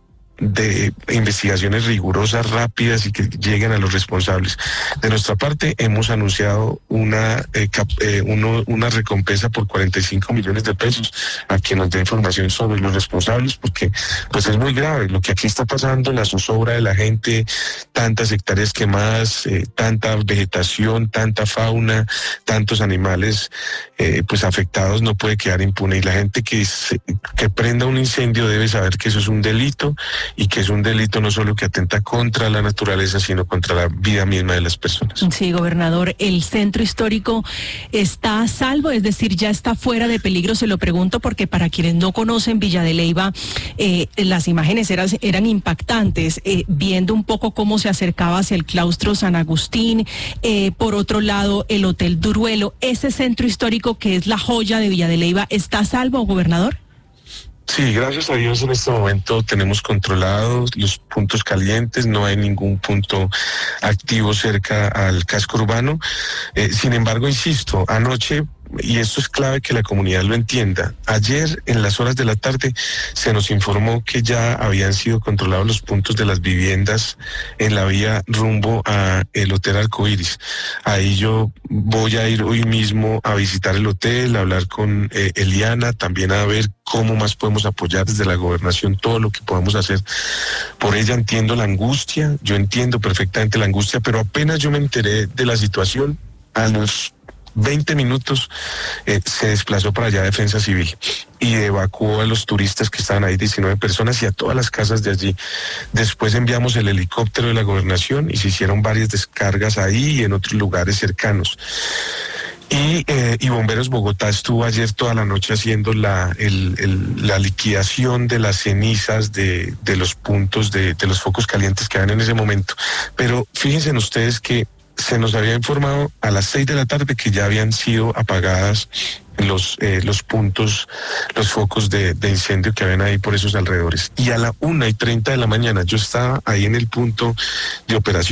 de investigaciones rigurosas, rápidas y que lleguen a los responsables. De nuestra parte hemos anunciado una eh, cap, eh, uno, una recompensa por cuarenta y cinco millones de pesos a quien nos dé información sobre los responsables, porque pues es muy grave lo que aquí está pasando, la zozobra de la gente, tantas hectáreas quemadas, eh, tanta vegetación, tanta fauna, tantos animales eh, pues afectados, no puede quedar impune, y la gente que, se, que prenda un incendio debe saber que eso es un delito y que es un delito no solo que atenta contra la naturaleza, sino contra la vida misma de las personas. Sí, gobernador, ¿el centro histórico está a salvo? Es decir, ¿ya está fuera de peligro? Se lo pregunto porque para quienes no conocen Villa de Leyva, eh, las imágenes eran, eran impactantes, eh, viendo un poco cómo se acercaba hacia el claustro San Agustín, eh, por otro lado, el Hotel Duruelo. ¿Ese centro histórico que es la joya de Villa de Leyva está a salvo, gobernador? Sí, gracias a Dios en este momento tenemos controlados los puntos calientes, no hay ningún punto activo cerca al casco urbano. Eh, sin embargo, insisto, anoche, y esto es clave que la comunidad lo entienda, ayer en las horas de la tarde se nos informó que ya habían sido controlados los puntos de las viviendas en la vía rumbo a el Hotel Arcoíris. Ahí yo voy a ir hoy mismo a visitar el hotel, a hablar con eh, Eliana, también a ver cómo más podemos apoyar desde la gobernación todo lo que podamos hacer por ella. Entiendo la angustia, yo entiendo perfectamente la angustia, pero apenas yo me enteré de la situación, a los veinte minutos eh, se desplazó para allá Defensa Civil y evacuó a los turistas que estaban ahí, diecinueve personas, y a todas las casas de allí. Después enviamos el helicóptero de la gobernación y se hicieron varias descargas ahí y en otros lugares cercanos. Y, eh, y Bomberos Bogotá estuvo ayer toda la noche haciendo la, el, el, la liquidación de las cenizas de, de los puntos, de, de los focos calientes que habían en ese momento. Pero fíjense ustedes que se nos había informado a las seis de la tarde que ya habían sido apagadas los eh, los puntos, los focos de, de incendio que habían ahí por esos alrededores. Y a la una y treinta de la mañana yo estaba ahí en el punto de operaciones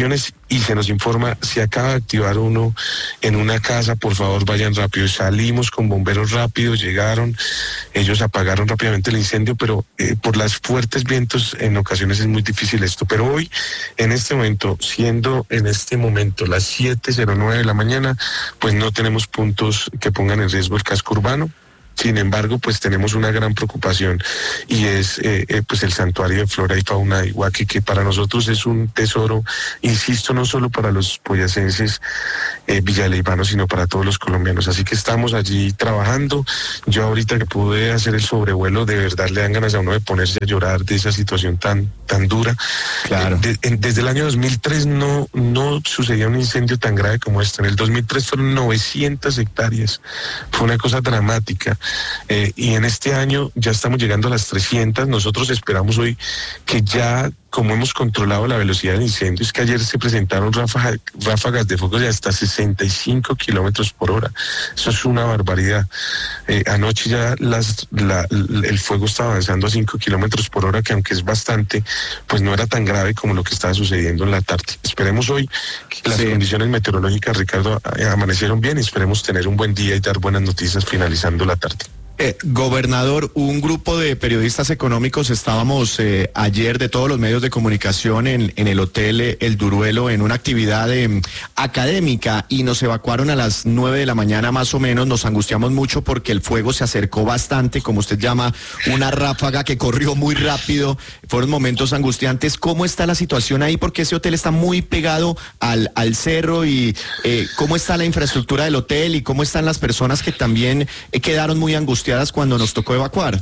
y se nos informa, se acaba de activar uno en una casa, por favor vayan rápido. Salimos con bomberos rápido, llegaron, ellos apagaron rápidamente el incendio, pero eh, por los fuertes vientos en ocasiones es muy difícil esto. Pero hoy, en este momento, siendo en este momento las siete cero nueve de la mañana, pues no tenemos puntos que pongan en riesgo el casco urbano. Sin embargo, pues tenemos una gran preocupación y es eh, eh, pues el santuario de flora y fauna de Iguaque, que para nosotros es un tesoro, insisto, no solo para los boyacenses eh, villaleivanos, sino para todos los colombianos. Así que estamos allí trabajando. Yo ahorita que pude hacer el sobrevuelo, de verdad le dan ganas a uno de ponerse a llorar de esa situación tan, tan dura. Claro. De, en, desde el año dos mil tres no, no sucedía un incendio tan grave como este. En el dos mil tres fueron novecientas hectáreas. Fue una cosa dramática. Eh, y en este año ya estamos llegando a las trescientas. Nosotros esperamos hoy que ya, como hemos controlado la velocidad del incendio, es que ayer se presentaron ráfagas, ráfagas de fuego de hasta sesenta y cinco kilómetros por hora. Eso es una barbaridad. Eh, anoche ya las, la, el fuego estaba avanzando a cinco kilómetros por hora, que aunque es bastante, pues no era tan grave como lo que estaba sucediendo en la tarde. Esperemos hoy que las sí. condiciones meteorológicas, Ricardo, amanecieron bien, y esperemos tener un buen día y dar buenas noticias finalizando la tarde. Eh, gobernador, un grupo de periodistas económicos estábamos eh, ayer de todos los medios de comunicación en, en el Hotel eh, El Duruelo en una actividad eh, académica, y nos evacuaron a las nueve de la mañana más o menos. Nos angustiamos mucho porque el fuego se acercó bastante, como usted llama, una ráfaga que corrió muy rápido. Fueron momentos angustiantes. ¿Cómo está la situación ahí? Porque ese hotel está muy pegado al, al cerro, y eh, ¿cómo está la infraestructura del hotel y cómo están las personas que también eh, quedaron muy angustiadas cuando nos tocó evacuar?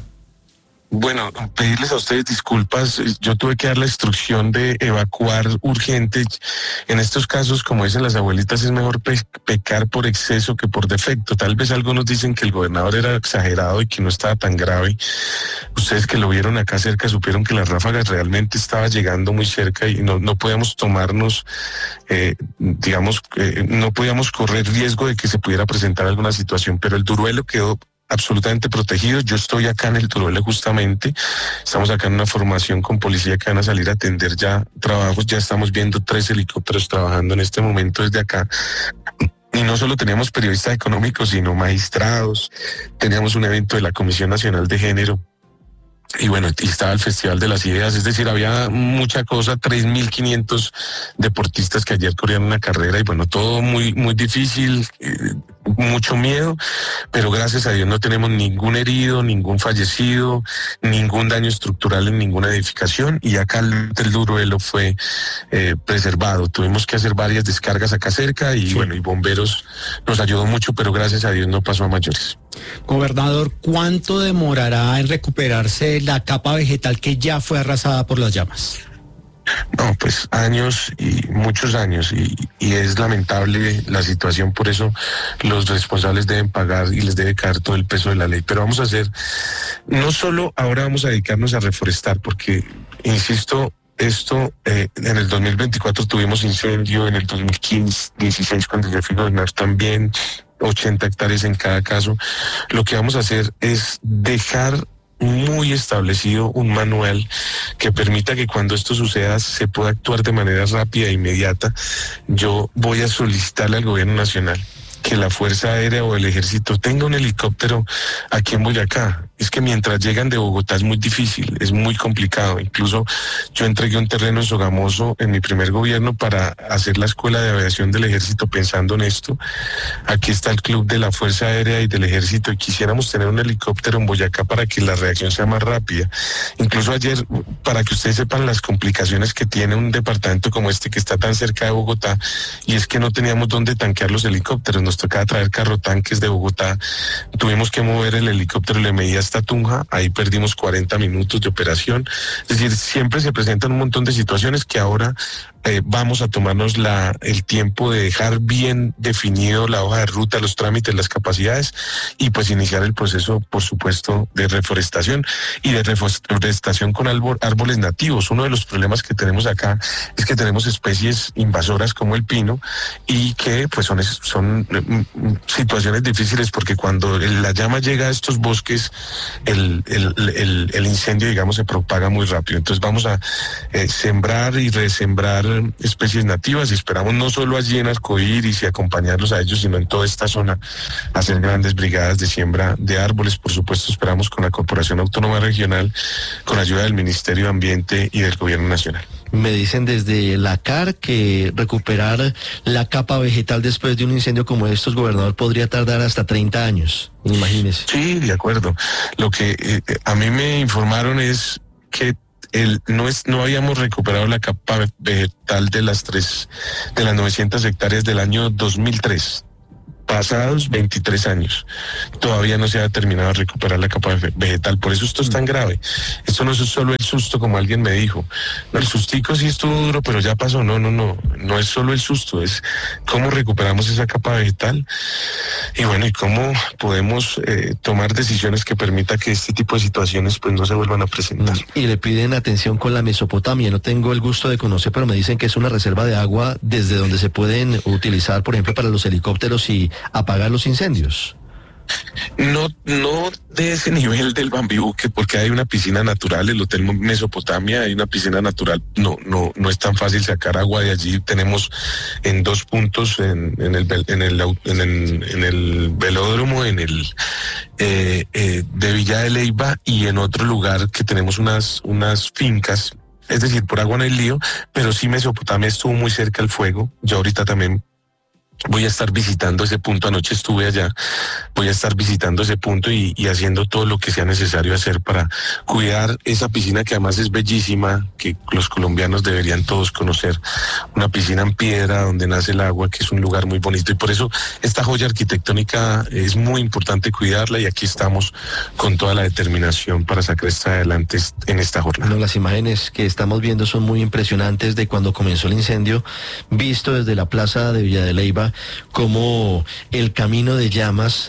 Bueno, pedirles a ustedes disculpas. Yo tuve que dar la instrucción de evacuar urgente. En estos casos, como dicen las abuelitas, es mejor pe pecar por exceso que por defecto. Tal vez algunos dicen que el gobernador era exagerado y que no estaba tan grave. Ustedes que lo vieron acá cerca supieron que las ráfagas realmente estaban llegando muy cerca, y no, no podíamos tomarnos, eh, digamos, eh, no podíamos correr riesgo de que se pudiera presentar alguna situación, pero el Duruelo quedó absolutamente protegidos. Yo estoy acá en el Duruelo justamente, estamos acá en una formación con policía que van a salir a atender ya trabajos. Ya estamos viendo tres helicópteros trabajando en este momento desde acá. Y no solo teníamos periodistas económicos, sino magistrados, teníamos un evento de la Comisión Nacional de Género, y bueno, y estaba el Festival de las Ideas. Es decir, había mucha cosa, tres mil quinientos deportistas que ayer corrían una carrera, y bueno, todo muy, muy difícil, eh, mucho miedo, pero gracias a Dios no tenemos ningún herido, ningún fallecido, ningún daño estructural en ninguna edificación, y acá el, el Duruelo fue eh, preservado. Tuvimos que hacer varias descargas acá cerca, y sí. bueno, y bomberos nos ayudó mucho, pero gracias a Dios no pasó a mayores. Gobernador, ¿cuánto demorará en recuperarse la capa vegetal que ya fue arrasada por las llamas? No, pues años y muchos años, y, y es lamentable la situación. Por eso los responsables deben pagar y les debe caer todo el peso de la ley. Pero vamos a hacer, no solo ahora vamos a dedicarnos a reforestar, porque, insisto, esto, eh, en el dos mil veinticuatro tuvimos incendio, en el dos mil quince, dieciséis, cuando yo fui gobernador también, ochenta hectáreas en cada caso. Lo que vamos a hacer es dejar muy establecido un manual que permita que cuando esto suceda se pueda actuar de manera rápida e inmediata. Yo voy a solicitarle al gobierno nacional que la Fuerza Aérea o el Ejército tenga un helicóptero aquí en Boyacá. Es que mientras llegan de Bogotá es muy difícil, es muy complicado. Incluso yo entregué un terreno en Sogamoso en mi primer gobierno para hacer la Escuela de Aviación del Ejército pensando en esto. Aquí está el club de la Fuerza Aérea y del Ejército, y quisiéramos tener un helicóptero en Boyacá para que la reacción sea más rápida. Incluso ayer, para que ustedes sepan las complicaciones que tiene un departamento como este que está tan cerca de Bogotá, y es que no teníamos dónde tanquear los helicópteros, nos tocaba traer carrotanques de Bogotá, tuvimos que mover el helicóptero, le medía hasta Tunja, ahí perdimos cuarenta minutos de operación. Es decir, siempre se presentan un montón de situaciones que ahora eh, vamos a tomarnos la, el tiempo de dejar bien definido la hoja de ruta, los trámites, las capacidades, y pues iniciar el proceso, por supuesto, de reforestación y de reforestación con árbol, árboles nativos. Uno de los problemas que tenemos acá es que tenemos especies invasoras como el pino, y que pues son, son situaciones difíciles, porque cuando la llama llega a estos bosques, el, el, el, el incendio, digamos, se propaga muy rápido. Entonces vamos a eh, sembrar y resembrar son especies nativas y esperamos no solo allí en Arcoíris y acompañarlos a ellos, sino en toda esta zona hacer grandes brigadas de siembra de árboles. Por supuesto, esperamos con la Corporación Autónoma Regional, con ayuda del Ministerio de Ambiente y del Gobierno Nacional. Me dicen desde la C A R que recuperar la capa vegetal después de un incendio como estos, gobernador, podría tardar hasta treinta años, imagínese. Sí, de acuerdo. Lo que eh, a mí me informaron es que el, no es no habíamos recuperado la capa vegetal de las tres de las novecientas hectáreas del año dos mil tres. Pasados veintitrés años, todavía no se ha terminado de recuperar la capa vegetal. Por eso esto es tan grave. Esto no es solo el susto, como alguien me dijo. No, el sustico sí estuvo duro, pero ya pasó. No, no, no. No es solo el susto, es cómo recuperamos esa capa vegetal y bueno, y cómo podemos eh, tomar decisiones que permita que este tipo de situaciones pues no se vuelvan a presentar. Y le piden atención con la Mesopotamia. No tengo el gusto de conocer, pero me dicen que es una reserva de agua desde donde se pueden utilizar, por ejemplo, para los helicópteros y apagar los incendios. No, no de ese nivel del Bambibuque, porque hay una piscina natural, el Hotel Mesopotamia, hay una piscina natural, no, no, no es tan fácil sacar agua de allí. Tenemos en dos puntos, en, en el, en el, en el, en el velódromo, en el eh, eh, de Villa de Leyva, y en otro lugar que tenemos unas, unas fincas. Es decir, por agua no hay lío, pero sí Mesopotamia estuvo muy cerca al fuego. Yo ahorita también voy a estar visitando ese punto, anoche estuve allá, voy a estar visitando ese punto y, y haciendo todo lo que sea necesario hacer para cuidar esa piscina que además es bellísima, que los colombianos deberían todos conocer, una piscina en piedra donde nace el agua, que es un lugar muy bonito, y por eso esta joya arquitectónica es muy importante cuidarla, y aquí estamos con toda la determinación para sacar esto adelante en esta jornada. No, las imágenes que estamos viendo son muy impresionantes de cuando comenzó el incendio, visto desde la plaza de Villa de Leyva, como el camino de llamas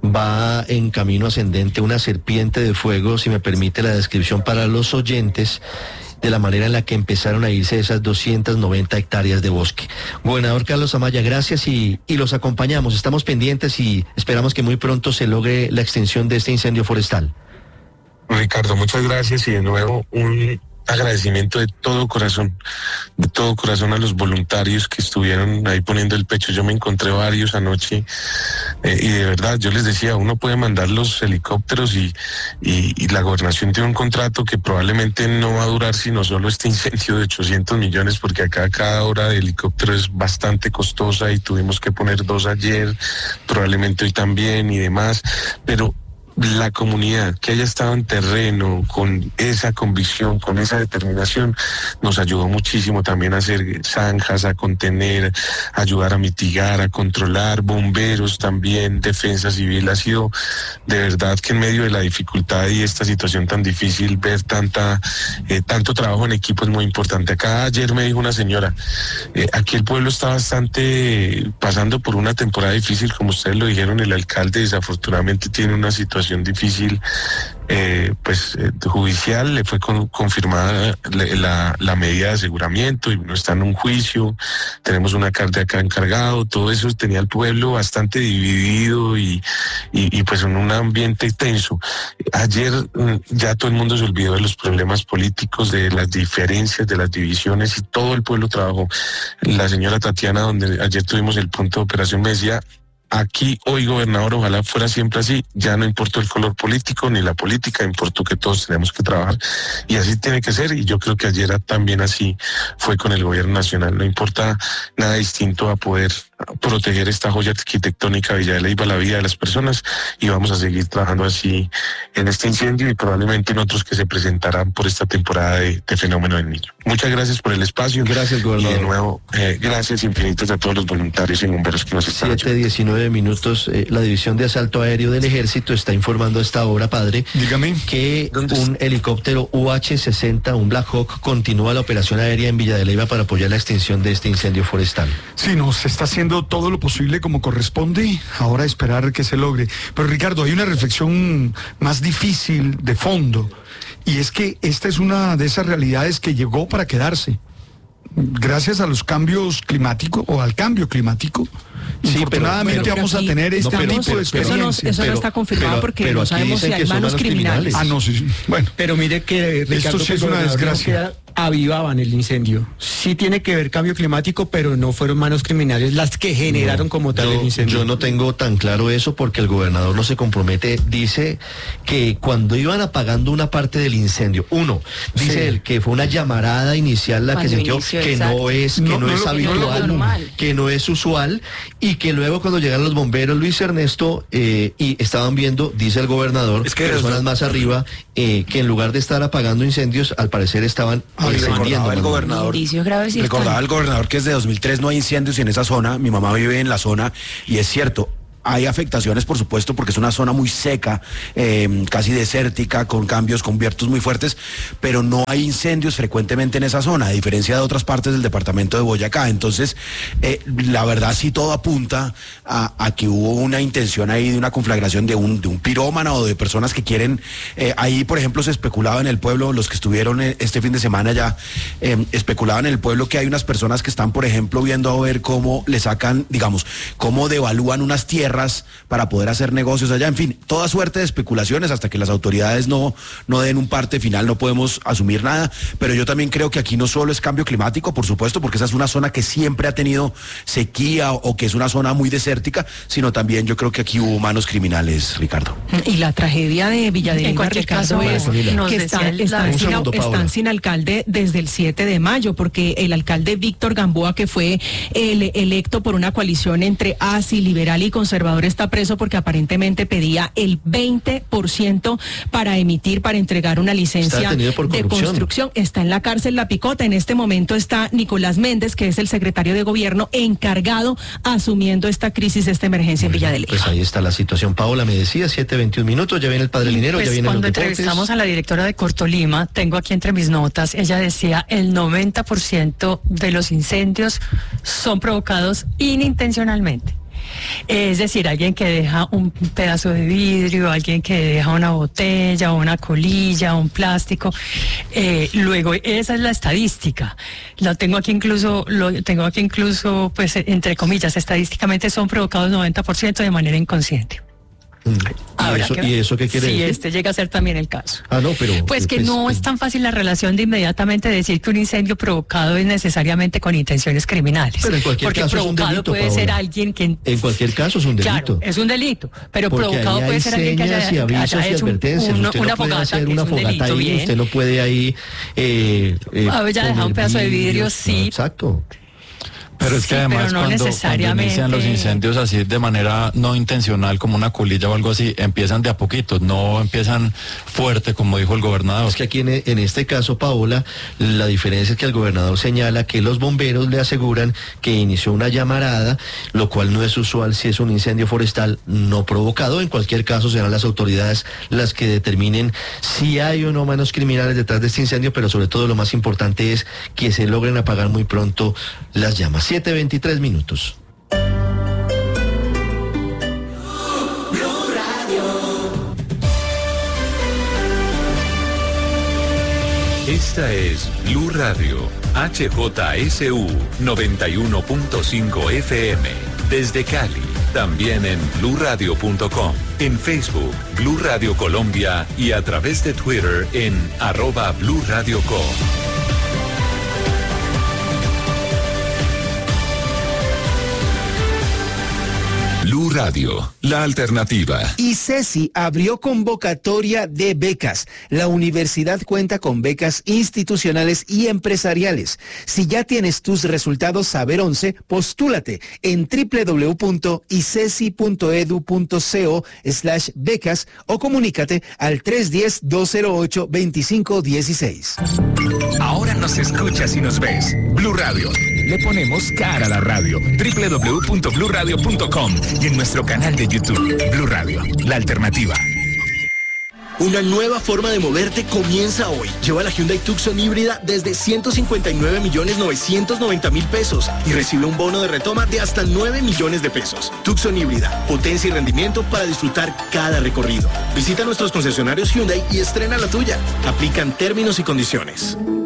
va en camino ascendente, una serpiente de fuego, si me permite la descripción para los oyentes, de la manera en la que empezaron a irse esas doscientas noventa hectáreas de bosque. Gobernador Carlos Amaya, gracias y, y los acompañamos, estamos pendientes y esperamos que muy pronto se logre la extinción de este incendio forestal. Ricardo, muchas gracias y de nuevo un agradecimiento de todo corazón, de todo corazón a los voluntarios que estuvieron ahí poniendo el pecho. Yo me encontré varios anoche eh, y de verdad, yo les decía, uno puede mandar los helicópteros y, y, y la gobernación tiene un contrato que probablemente no va a durar sino solo este incendio de ochocientos millones, porque acá cada hora de helicóptero es bastante costosa y tuvimos que poner dos ayer, probablemente hoy también y demás, pero la comunidad que haya estado en terreno con esa convicción, con esa determinación, nos ayudó muchísimo también a hacer zanjas, a contener, a ayudar a mitigar, a controlar, bomberos también, defensa civil. Ha sido de verdad que en medio de la dificultad y esta situación tan difícil, ver tanta eh, tanto trabajo en equipo es muy importante. Acá ayer me dijo una señora, eh, aquí el pueblo está bastante pasando por una temporada difícil, como ustedes lo dijeron, el alcalde desafortunadamente tiene una situación difícil, eh, pues eh, judicial, le fue con, confirmada la, la, la medida de aseguramiento y no está en un juicio, tenemos una carta acá encargado, todo eso tenía el pueblo bastante dividido y, y, y pues en un ambiente tenso. Ayer ya todo el mundo se olvidó de los problemas políticos, de las diferencias, de las divisiones, y todo el pueblo trabajó. La señora Tatiana, donde ayer tuvimos el punto de operación, me decía: aquí hoy, gobernador, ojalá fuera siempre así, ya no importó el color político ni la política, importó que todos tenemos que trabajar y así tiene que ser, y yo creo que ayer también así fue con el gobierno nacional. No importa nada distinto a poder proteger esta joya arquitectónica Villa de Leyva, la vida de las personas, y vamos a seguir trabajando así en este incendio y probablemente en otros que se presentarán por esta temporada de, de Fenómeno del Niño. Muchas gracias por el espacio. Gracias, gobernador. Y de nuevo, eh, gracias infinitas a todos los voluntarios y bomberos que nos están ayudando. siete diecinueve minutos, eh, la División de Asalto Aéreo del Ejército está informando a esta hora, padre, dígame, que un helicóptero U H sesenta, un Black Hawk, continúa la operación aérea en Villa de Leyva para apoyar la extinción de este incendio forestal. Sí, no, se está haciendo todo lo posible como corresponde, ahora esperar que se logre. Pero Ricardo, hay una reflexión más difícil de fondo, y es que esta es una de esas realidades que llegó para quedarse. Gracias a los cambios climáticos o al cambio climático, sí, infortunadamente pero, vamos aquí, a tener este no, pero, tipo de experiencia. Eso, no, eso pero, no está confirmado pero, porque pero no sabemos si hay manos criminales. criminales. Ah, no, sí, sí. Bueno, pero mire que Ricardo, esto sí es una desgracia. No queda, avivaban el incendio. Sí tiene que ver cambio climático, pero no fueron manos criminales las que generaron no, como tal yo, el incendio. Yo no tengo tan claro eso porque el gobernador no se compromete. Dice que cuando iban apagando una parte del incendio, uno, dice sí. él que fue una llamarada inicial la cuando que sintió, inició, que exacto. no es, que no, no, no es no, habitual, no que no es usual, y que luego cuando llegaron los bomberos, Luis Ernesto, eh, y estaban viendo, dice el gobernador, es que personas más arriba, eh, que en lugar de estar apagando incendios, al parecer estaban recordaba el gobernador, recordaba el gobernador que desde dos mil tres no hay incendios en esa zona. Mi mamá vive en la zona y es cierto, hay afectaciones, por supuesto, porque es una zona muy seca, eh, casi desértica, con cambios, con vientos muy fuertes, pero no hay incendios frecuentemente en esa zona, a diferencia de otras partes del departamento de Boyacá. Entonces, eh, la verdad sí todo apunta a, a que hubo una intención ahí de una conflagración de un, de un pirómano o de personas que quieren, eh, ahí por ejemplo se especulaba en el pueblo, los que estuvieron este fin de semana ya, eh, especulaban en el pueblo que hay unas personas que están, por ejemplo, viendo a ver cómo le sacan, digamos, cómo devalúan unas tierras para poder hacer negocios allá, en fin, toda suerte de especulaciones hasta que las autoridades no, no den un parte final, no podemos asumir nada, pero yo también creo que aquí no solo es cambio climático, por supuesto, porque esa es una zona que siempre ha tenido sequía o, o que es una zona muy desértica, sino también yo creo que aquí hubo manos criminales, Ricardo. Y la tragedia de Villa de Leyva, Ricardo, es que están, están, sin, segundo, están sin alcalde desde el siete de mayo, porque el alcalde Víctor Gamboa, que fue el electo por una coalición entre A S I, liberal y conservador, está preso porque aparentemente pedía el veinte por ciento para emitir, para entregar una licencia de construcción. Está en la cárcel La Picota. En este momento está Nicolás Méndez, que es el secretario de gobierno encargado, asumiendo esta crisis, esta emergencia bueno, en Villa de Leyva. Pues ahí está la situación. Paola, me decía, siete veintiún minutos, ya viene el Padre Linero, pues ya viene cuando los deportes. Entrevistamos a la directora de Cortolima, tengo aquí entre mis notas, ella decía el noventa por ciento de los incendios son provocados inintencionalmente. Es decir, alguien que deja un pedazo de vidrio, alguien que deja una botella, una colilla, un plástico. Eh, luego, esa es la estadística. Lo tengo aquí incluso, lo tengo aquí incluso, pues, entre comillas, estadísticamente son provocados noventa por ciento de manera inconsciente. ¿Y eso, ¿Y eso qué quiere sí, decir? Sí, este llega a ser también el caso. Ah, no, pero... Pues que pues, no pues, es tan fácil la relación de inmediatamente decir que un incendio provocado es necesariamente con intenciones criminales. Pero en cualquier Porque caso provocado es un delito, puede Paola. ser alguien que... En cualquier caso es un delito. Claro, es un delito, pero porque provocado puede ser alguien que haya, y avisos haya y hecho advertencias. un, usted una no puede fogata, hacer que una es un fogata delito, ahí, bien. usted no puede ahí... Eh, eh, a ver, ya deja un pedazo de vidrio, sí. No, exacto. Pero es que sí, además no cuando, cuando inician los incendios así de manera no intencional, como una colilla o algo así, empiezan de a poquitos, no empiezan fuerte, como dijo el gobernador. Es que aquí en, en este caso, Paola, la diferencia es que el gobernador señala que los bomberos le aseguran que inició una llamarada, lo cual no es usual si es un incendio forestal no provocado. En cualquier caso serán las autoridades las que determinen si hay o no manos criminales detrás de este incendio, pero sobre todo lo más importante es que se logren apagar muy pronto las llamas. siete veintitrés minutos. Esta es Blue Radio, H J S U noventa y uno punto cinco F M, desde Cali, también en blue radio punto com, en Facebook, Blue Radio Colombia y a través de Twitter en arroba Blue Radio Co. Blue Radio, la alternativa. Y ICESI abrió convocatoria de becas. La universidad cuenta con becas institucionales y empresariales. Si ya tienes tus resultados Saber once, postúlate en doble u doble u doble u punto icesi punto edu punto co slash becas o comunícate al tres uno cero, dos cero ocho, dos cinco uno seis. Ahora nos escuchas y nos ves. Blue Radio. Le ponemos cara a la radio. doble u doble u doble u punto blue radio punto com y en nuestro canal de YouTube. Blue Radio, la alternativa. Una nueva forma de moverte comienza hoy. Lleva la Hyundai Tucson híbrida desde ciento cincuenta y nueve millones novecientos noventa mil pesos y recibe un bono de retoma de hasta nueve millones de pesos. Tucson híbrida, potencia y rendimiento para disfrutar cada recorrido. Visita nuestros concesionarios Hyundai y estrena la tuya. Aplican términos y condiciones.